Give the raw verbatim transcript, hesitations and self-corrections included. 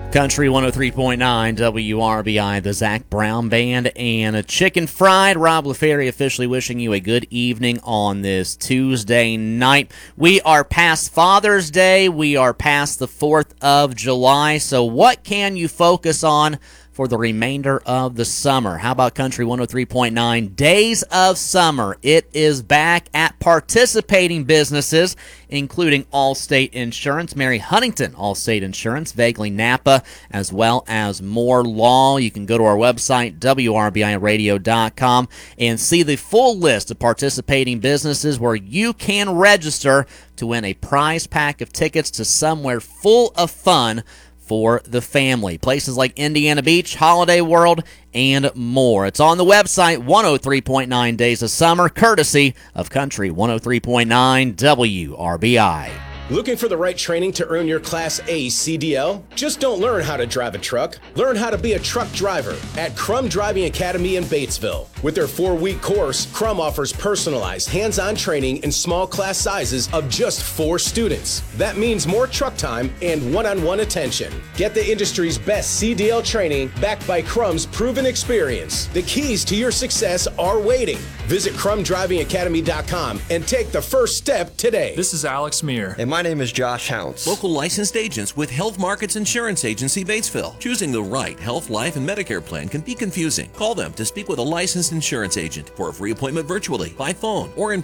Country one oh three point nine W R B I, the Zach Brown Band, and a Chicken Fried. Rob LaFerry officially wishing you a good evening on this Tuesday night. We are past Father's Day. We are past the fourth of July. So what can you focus on for the remainder of the summer? How about Country one oh three point nine Days of Summer? It is back at participating businesses, including Allstate Insurance, Mary Huntington Allstate Insurance, Vaguely Napa, as well as Moore Law. You can go to our website, W R B I radio dot com, and see the full list of participating businesses where you can register to win a prize pack of tickets to somewhere full of fun for the family. Places like Indiana Beach, Holiday World, and more. It's on the website, one oh three point nine Days of Summer, courtesy of Country one oh three point nine W R B I. Looking for the right training to earn your Class A C D L? Just don't learn how to drive a truck. Learn how to be a truck driver at Crum Driving Academy in Batesville. With their four-week course, Crum offers personalized, hands-on training in small class sizes of just four students. That means more truck time and one-on-one attention. Get the industry's best C D L training backed by Crum's proven experience. The keys to your success are waiting. Visit crum driving academy dot com and take the first step today. This is Alex Meir. And my name is Josh Hounce. Local licensed agents with Health Markets Insurance Agency, Batesville. Choosing the right health, life, and Medicare plan can be confusing. Call them to speak with a licensed insurance agent for a free appointment virtually, by phone, or in